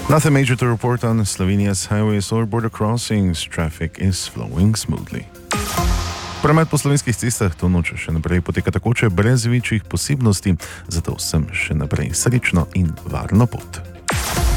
Nothing major to report on Slovenia's highways or border crossings. Traffic is flowing smoothly. Promet po slovenskih cestah to noč še naprej poteka takoče brez večjih posebnosti, zato vsem še naprej srečno in varno pot.